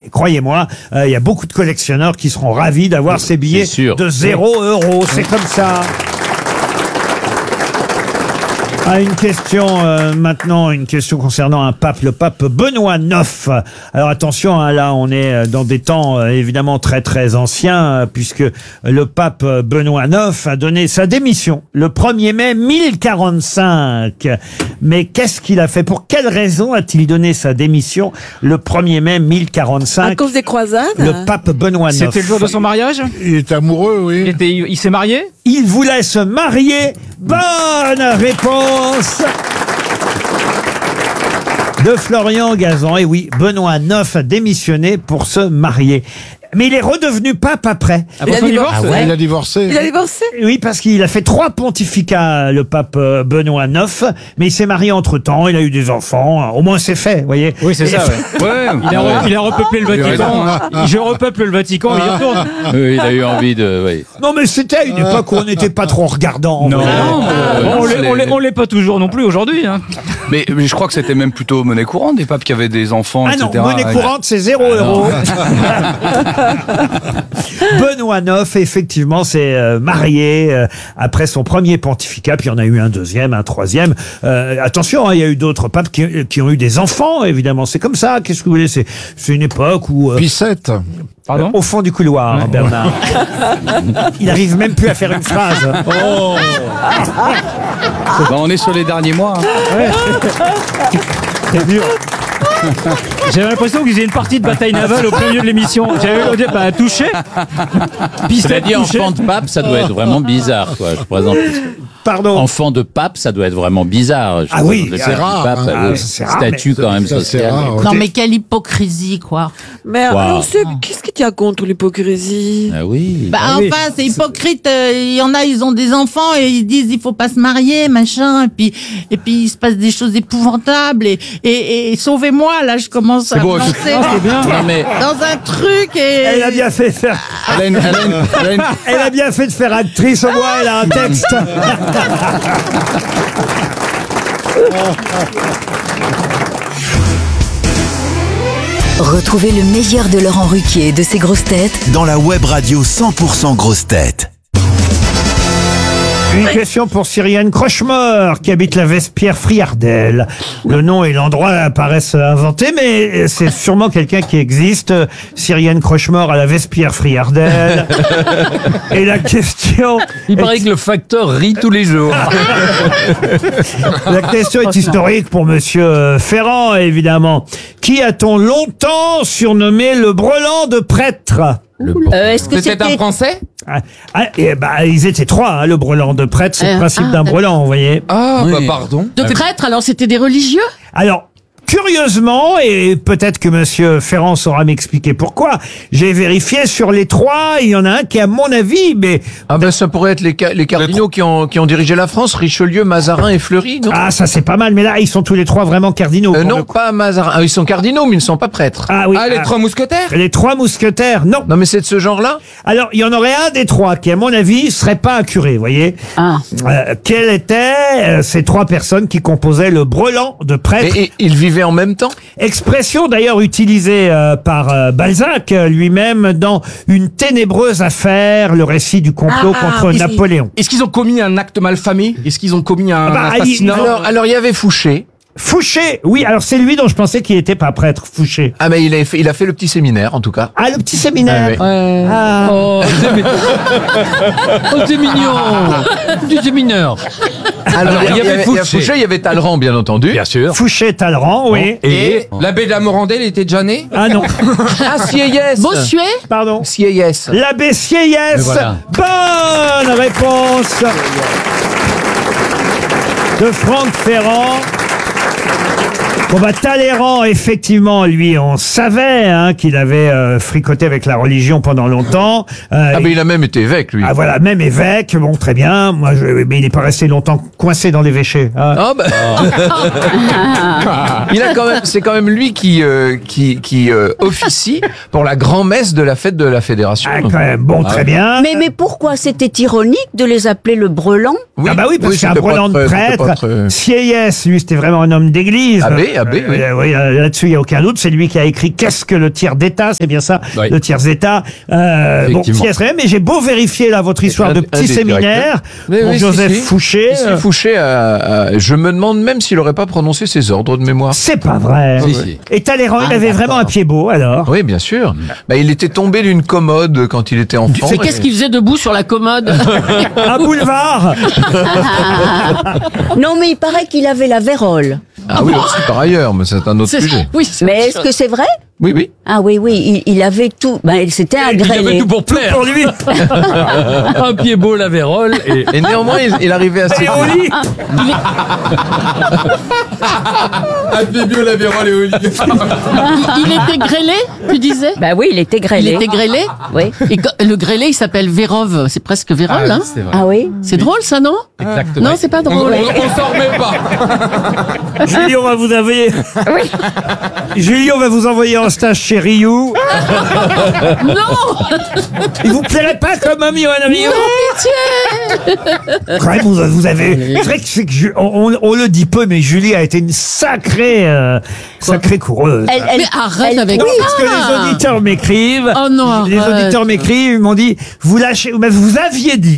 croyez-moi, il y a beaucoup de collectionneurs qui seront ravis d'avoir ces billets de 0 €. C'est comme ça. Une question maintenant, une question concernant un pape, le pape Benoît IX. Alors attention, là on est dans des temps évidemment très très anciens, puisque le pape Benoît IX a donné sa démission le 1er mai 1045. Mais qu'est-ce qu'il a fait? Pour quelle raison a-t-il donné sa démission le 1er mai 1045? À cause des croisades? Le pape Benoît IX. C'était le jour de son mariage? Il est amoureux, oui. Il s'est marié? Il voulait se marier. Bonne réponse de Florian Gazan. Et oui, Benoît IX a démissionné pour se marier. Mais il est redevenu pape après. Après son divorce? Il a divorcé. Il a divorcé? Oui, parce qu'il a fait 3 pontificats, le pape Benoît IX, mais il s'est marié entre-temps, il a eu des enfants, au moins c'est fait, vous voyez. Oui, c'est ça, ouais. Il a repeuplé le Vatican. Je repeuple le Vatican, il y retourne. Oui, il a eu envie de... Oui. Non, mais c'était à une époque où on n'était pas trop regardant. Non, on l'est pas toujours non plus aujourd'hui. Hein. Mais je crois que c'était même plutôt monnaie courante, des papes qui avaient des enfants, Ah etc. non, monnaie courante, c'est 0 €. Benoît IX, effectivement, s'est marié après son premier pontificat, puis il y en a eu un deuxième, un troisième. Attention, il y a eu d'autres papes qui ont eu des enfants, évidemment. C'est comme ça, qu'est-ce que vous voulez, c'est une époque où... Pissette. Pardon? Au fond du couloir, Bernard. Il n'arrive même plus à faire une phrase. Oh. On est sur les derniers mois. Hein. C'est dur. J'avais l'impression qu'ils faisaient une partie de bataille navale au plein milieu de l'émission. J'avais touché. Cela dit, enfant de pape, ça doit être vraiment bizarre, quoi. Je présente. Pardon. Enfant de pape, ça doit être vraiment bizarre. Ah oui, c'est rare. Pape, c'est rare, statut quand même social. Non, mais quelle hypocrisie, quoi. Mais alors, qu'est-ce qui tient contre l'hypocrisie? Ah oui. Bah, enfin, c'est hypocrite. Il y en a, ils ont des enfants et ils disent il faut pas se marier, machin. Et puis il se passe des choses épouvantables. Et sauvez-moi, là, je commence à me lancer Non, mais... dans un truc et... Elle a bien fait de faire... Elle a bien fait de faire actrice, au moins elle a un texte. Retrouvez le meilleur de Laurent Ruquier et de ses grosses têtes dans la web radio 100% grosses têtes. Une question pour Cyrienne Crochemort, qui habite la Vespierre-Friardel. Le nom et l'endroit paraissent inventés, mais c'est sûrement quelqu'un qui existe. Cyrienne Crochemort à la Vespierre-Friardel. Et la question... Il paraît que le facteur rit tous les jours. La question est historique pour monsieur Ferrand, évidemment. Qui a-t-on longtemps surnommé le brelan de prêtre? Est-ce que c'était un Français? Ils étaient 3, le brelan de prêtre, c'est le principe d'un brelan, vous voyez. Ah, oui. Pardon. De prêtres, alors c'était des religieux? Alors, curieusement, et peut-être que monsieur Ferrand saura m'expliquer pourquoi, j'ai vérifié sur les 3, il y en a un qui, à mon avis, mais... Ah ben ça pourrait être les cardinaux qui ont dirigé la France, Richelieu, Mazarin et Fleury, non? Ah, ça c'est pas mal, mais là, ils sont tous les 3 vraiment cardinaux. Non, pas Mazarin. Ah, ils sont cardinaux, mais ils ne sont pas prêtres. Ah oui. Les 3 mousquetaires? Les 3 mousquetaires, non. Non, mais c'est de ce genre-là? Alors, il y en aurait un des 3 qui, à mon avis, serait pas un curé, vous voyez. Quelles étaient ces 3 personnes qui composaient le brelan de prêtre? Et ils vivaient en même temps? Expression d'ailleurs utilisée par Balzac lui-même dans Une ténébreuse affaire, le récit du complot contre Napoléon. Est-ce qu'ils ont commis un acte malfamé? Est-ce qu'ils ont commis un assassinat? Alors il y avait Fouché. Fouché, oui, alors c'est lui dont je pensais qu'il n'était pas prêtre, Fouché. Ah mais il a fait le petit séminaire en tout cas. Ah, le petit séminaire. Oh, c'est mignon. Du mineur. Alors il y avait Fouché, il y avait Talleyrand bien entendu. Bien sûr. Fouché, Talleyrand, oui. Et l'abbé de la Morandelle était déjà né? Ah non. Sieyès. Bossuet? Pardon. Sieyès. L'abbé Sieyès. Voilà. Bonne réponse de Franck Ferrand. Bon Talleyrand, effectivement, lui, on savait qu'il avait fricoté avec la religion pendant longtemps. Mais il a même été évêque, lui. Ah voilà, même évêque, bon, très bien. Mais il n'est pas resté longtemps coincé dans l'évêché. Il a quand même, c'est quand même lui qui officie pour la grand-messe de la fête de la Fédération. Quand même, bon, très bien. Mais pourquoi c'était ironique de les appeler le brelan? Oui, parce que c'est un brelan de prêtre. Sieyès, lui, c'était vraiment un homme d'église. Abbé, oui. Oui, là-dessus, il n'y a aucun doute. C'est lui qui a écrit Qu'est-ce que le tiers d'État? C'est bien ça, Oui. le tiers d'État. Bon, mais j'ai beau vérifier là votre histoire de petit séminaire pour Joseph Fouché. Monsieur Fouché, je me demande même s'il n'aurait pas prononcé ses ordres de mémoire. C'est pas vrai. Si. Et Talleyrand, il avait vraiment un pied beau, alors. Oui, bien sûr. Bah, il était tombé d'une commode quand il était enfant. Mais qu'est-ce qu'il faisait debout sur la commode? Un boulevard. Non, mais il paraît qu'il avait la vérole. Ah oui, aussi par ailleurs, mais c'est un autre sujet. Oui, Mais est-ce que c'est vrai? Oui, oui. Ah oui, il avait tout. Ben, c'était un Il avait grêlé. tout pour plaire. Pour lui. Un pied beau, la vérole. Et néanmoins, il arrivait assez Et au vite. lit. Un bébé, la vérole et au lit. il était grêlé, tu disais? Ben oui, il était grêlé. Il était grêlé? Oui. Et le grêlé, il s'appelle Vérove. C'est presque Vérole, hein? C'est vrai. Ah oui? C'est drôle, ça, non? Exactement. Non, c'est pas drôle. On s'en remet pas. Julie, on va vous envoyer. Julie, on va vous envoyer en stage chez Ryu. Non! Il vous plairait pas comme ami ou un ami? Quand même, vous avez. C'est vrai que on le dit peu, mais Julie a été une sacrée coureuse. Mais arrête avec Non, ça! parce que les auditeurs m'écrivent. Oh non, Les arrête. auditeurs m'écrivent, ils m'ont dit, vous aviez dit